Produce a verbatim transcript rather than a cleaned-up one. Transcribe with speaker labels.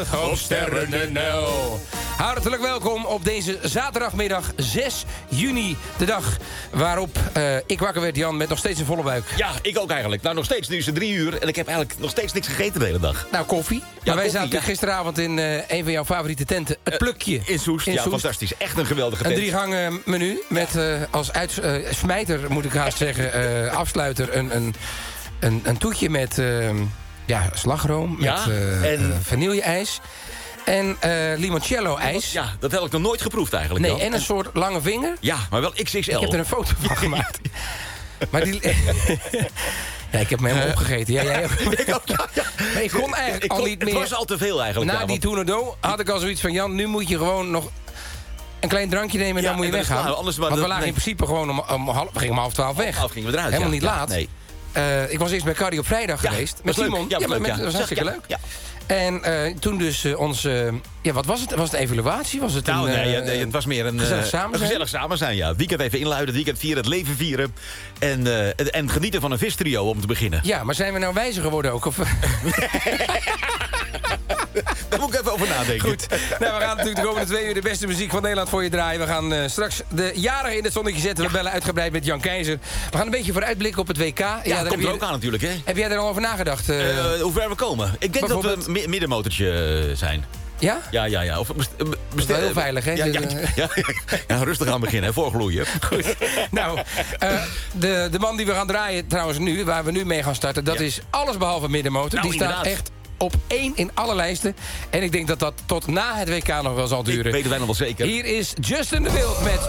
Speaker 1: vanmiddag op sterren punt n l. Hartelijk welkom op deze zaterdagmiddag zes juni. De dag waarop uh, ik wakker werd, Jan, met nog steeds een volle buik.
Speaker 2: Ja, ik ook eigenlijk. Nou, nog steeds. Nu is het drie uur en ik heb eigenlijk nog steeds niks gegeten de hele dag.
Speaker 1: Nou, koffie. Ja, maar wij
Speaker 2: koffie,
Speaker 1: zaten
Speaker 2: ja.
Speaker 1: gisteravond in uh, een van jouw favoriete tenten. Het Plukje.
Speaker 2: Uh, in Soest.
Speaker 1: In
Speaker 2: ja,
Speaker 1: Soest.
Speaker 2: Fantastisch. Echt een geweldige tent.
Speaker 1: Een drie gangen menu met uh, als uit, uh, smijter, moet ik haast zeggen, uh, afsluiter een, een, een, een toetje met uh, ja, slagroom,
Speaker 2: Ja,
Speaker 1: met uh,
Speaker 2: en...
Speaker 1: uh, vanille-ijs. En uh, limoncello-ijs.
Speaker 2: Ja, dat heb ik nog nooit geproefd eigenlijk.
Speaker 1: Nee,
Speaker 2: dan.
Speaker 1: en een soort lange vinger.
Speaker 2: Ja, maar wel X X L.
Speaker 1: Ik heb er een foto van gemaakt. Maar die... ja, ik heb hem helemaal uh, opgegeten. Ja, jij ook.
Speaker 2: Ik ook, ja, ja.
Speaker 1: Maar ik kon eigenlijk
Speaker 2: ik
Speaker 1: al
Speaker 2: kon,
Speaker 1: niet meer...
Speaker 2: Het was al te veel eigenlijk.
Speaker 1: Na
Speaker 2: ja,
Speaker 1: die
Speaker 2: want...
Speaker 1: Tournedo had ik al zoiets van... Jan, nu moet je gewoon nog een klein drankje nemen en
Speaker 2: ja,
Speaker 1: dan moet je weggaan.
Speaker 2: Klaar, anders maar
Speaker 1: Want we
Speaker 2: dat,
Speaker 1: lagen
Speaker 2: nee.
Speaker 1: in principe gewoon om, om half... We gingen om half twaalf weg.
Speaker 2: Half gingen we eruit.
Speaker 1: Helemaal
Speaker 2: ja.
Speaker 1: niet
Speaker 2: ja,
Speaker 1: laat.
Speaker 2: Nee.
Speaker 1: Uh, ik was eerst bij Cardi op vrijdag
Speaker 2: ja,
Speaker 1: geweest. Met
Speaker 2: was
Speaker 1: Simon.
Speaker 2: Leuk. Ja,
Speaker 1: ja,
Speaker 2: was,
Speaker 1: met,
Speaker 2: leuk, ja.
Speaker 1: dat was hartstikke
Speaker 2: ja,
Speaker 1: leuk.
Speaker 2: Ja.
Speaker 1: En uh, toen dus uh, onze... Ja, wat was het? Was het een evaluatie? Was het
Speaker 2: Nou,
Speaker 1: een,
Speaker 2: nee,
Speaker 1: uh,
Speaker 2: nee, het was meer een...
Speaker 1: Gezellig
Speaker 2: uh,
Speaker 1: samen
Speaker 2: een
Speaker 1: zijn?
Speaker 2: gezellig samen zijn, ja. Het weekend even inluiden, het weekend vieren, het leven vieren. En, uh, en genieten van een vistrio om te beginnen.
Speaker 1: Ja, maar zijn we nou wijzer geworden ook? Of...
Speaker 2: Daar moet ik even over nadenken.
Speaker 1: Goed. Nou, we gaan natuurlijk de komende twee uur de beste muziek van Nederland voor je draaien. We gaan uh, straks de jarigen in het zonnetje zetten. We
Speaker 2: ja.
Speaker 1: bellen uitgebreid met Jan Keizer. We gaan een beetje vooruitblikken op het W K. Ja,
Speaker 2: Ja, dat komt
Speaker 1: er
Speaker 2: er ook aan natuurlijk, hè.
Speaker 1: Heb jij er al over nagedacht? Uh,
Speaker 2: Uh, hoe ver we komen? Ik denk dat we een mi- middenmotortje uh, zijn.
Speaker 1: ja?
Speaker 2: Ja, ja, ja. Of, best,
Speaker 1: Dat is wel heel veilig, hè?
Speaker 2: Ja, ja,
Speaker 1: Dus, uh,
Speaker 2: ja, ja, ja, rustig aan beginnen, hè, voorgloeien.
Speaker 1: Goed. Nou, uh, de, de man die we gaan draaien trouwens nu, waar we nu mee gaan starten... dat
Speaker 2: Ja.
Speaker 1: is allesbehalve middenmotor.
Speaker 2: Nou,
Speaker 1: die staat
Speaker 2: inderdaad.
Speaker 1: echt op één in alle lijsten. En ik denk dat dat tot na het W K nog wel zal duren.
Speaker 2: Ik weet het bijna wel zeker.
Speaker 1: Hier is Justin de Wild met